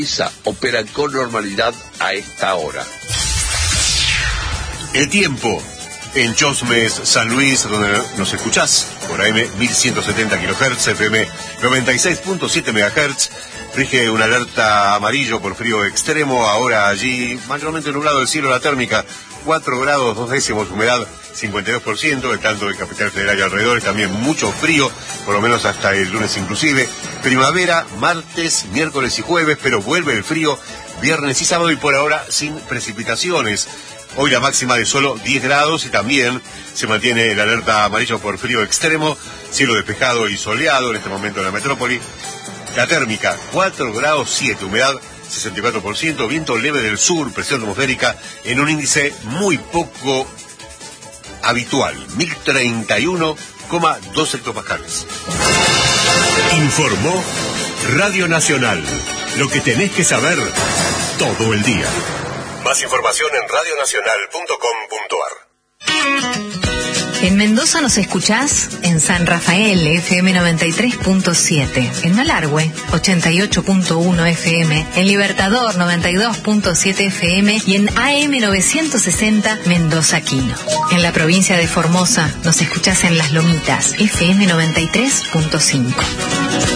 opera con normalidad a esta hora. El tiempo en Chosmes, San Luis, donde nos escuchás por AM 1170 kHz, FM 96.7 MHz. Rige una alerta amarillo por frío extremo. Ahora allí, mayormente nublado el cielo, la térmica 4 grados 2 décimos, humedad 52%, tanto de Capital Federal y alrededores, también mucho frío, por lo menos hasta el lunes inclusive. Primavera, martes, miércoles y jueves, pero vuelve el frío viernes y sábado y por ahora sin precipitaciones. Hoy la máxima de solo 10 grados y también se mantiene la alerta amarillo por frío extremo, cielo despejado y soleado en este momento en la metrópoli. La térmica 4 grados 7, humedad 64%, viento leve del sur, presión atmosférica en un índice muy poco habitual, 1031,2 hectopascales. Informó Radio Nacional, lo que tenés que saber todo el día. Más información en radionacional.com.ar. En Mendoza nos escuchás en San Rafael, FM 93.7, en Malargüe, 88.1 FM, en Libertador, 92.7 FM y en AM 960 Mendoza Quino. En la provincia de Formosa nos escuchás en Las Lomitas, FM 93.5.